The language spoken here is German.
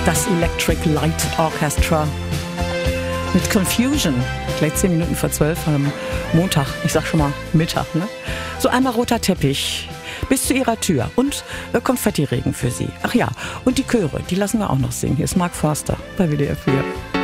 Das Electric Light Orchestra mit Confusion. Gleich 10 Minuten vor 12 am Montag. Ich sag schon mal Mittag, ne? So einmal roter Teppich bis zu ihrer Tür und Konfettiregen für sie. Ach ja, und die Chöre, die lassen wir auch noch singen. Hier ist Mark Forster bei WDR 4.